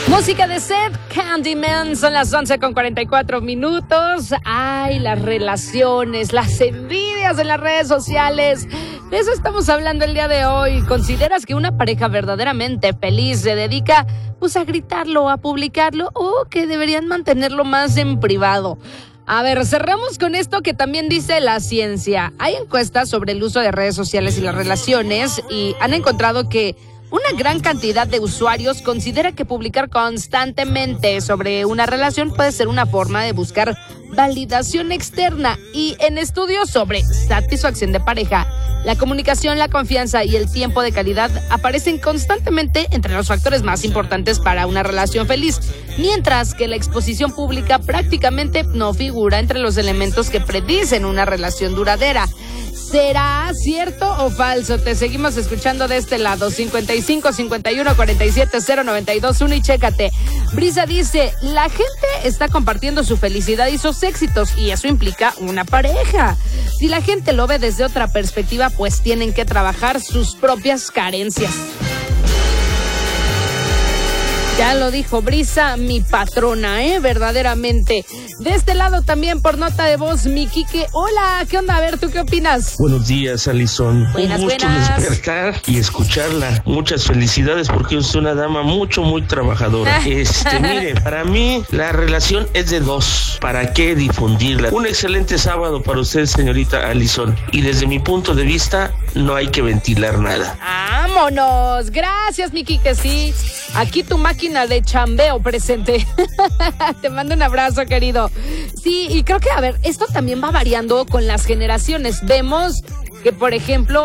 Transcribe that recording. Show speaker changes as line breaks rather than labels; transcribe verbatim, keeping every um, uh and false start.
Música de Seth Candyman, son las once con cuarenta y cuatro minutos. Ay, las relaciones, las envidias en las redes sociales. De eso estamos hablando el día de hoy. ¿Consideras que una pareja verdaderamente feliz se dedica pues a gritarlo, a publicarlo, o que deberían mantenerlo más en privado? A ver, cerramos con esto que también dice la ciencia. Hay encuestas sobre el uso de redes sociales y las relaciones y han encontrado que una gran cantidad de usuarios considera que publicar constantemente sobre una relación puede ser una forma de buscar validación externa. Y en estudios sobre satisfacción de pareja, la comunicación, la confianza y el tiempo de calidad aparecen constantemente entre los factores más importantes para una relación feliz, mientras que la exposición pública prácticamente no figura entre los elementos que predicen una relación duradera. ¿Será cierto o falso? Te seguimos escuchando de este lado. cincuenta y cinco, cincuenta y uno, cuarenta y siete, cero noventa y dos, uno y chécate. Brisa dice, la gente está compartiendo su felicidad y sus éxitos y eso implica una pareja. Si la gente lo ve desde otra perspectiva, pues tienen que trabajar sus propias carencias. Ya lo dijo Brisa, mi patrona, ¿eh? Verdaderamente. De este lado también por nota de voz, mi Quique. Hola, ¿qué onda? A ver, ¿tú qué opinas?
Buenos días, Alison.
Buenas,
Un gusto
buenas.
despertar y escucharla. Muchas felicidades porque es una dama mucho, muy trabajadora. Este, mire, para mí la relación es de dos. ¿Para qué difundirla? Un excelente sábado para usted, señorita Alison. Y desde mi punto de vista, no hay que ventilar nada.
¡Vámonos! Gracias, mi Quique, sí. Aquí tu máquina de chambeo presente. Te mando un abrazo, querido. Sí, y creo que, a ver, esto también va variando con las generaciones. Vemos que, por ejemplo,